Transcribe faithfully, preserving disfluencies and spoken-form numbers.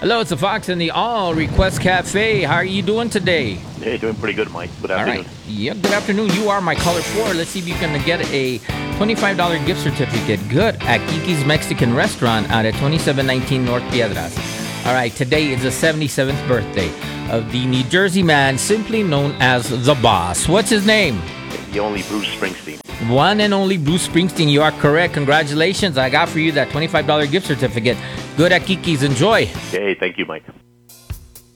Hello, it's the Fox and the All Request Cafe. How are you doing today? Hey, doing pretty good, Mike. Good All afternoon. right. Yeah, good afternoon. You are my caller four. Let's see if you can get a twenty-five dollars gift certificate. Good at Kiki's Mexican Restaurant out at twenty-seven nineteen North Piedras. All right, today is the seventy-seventh birthday of the New Jersey man simply known as The Boss. What's his name? The only Bruce Springsteen. One and only Bruce Springsteen. You are correct. Congratulations. I got for you that twenty-five dollars gift certificate. Good at Kiki's. Enjoy. Hey, thank you, Mike.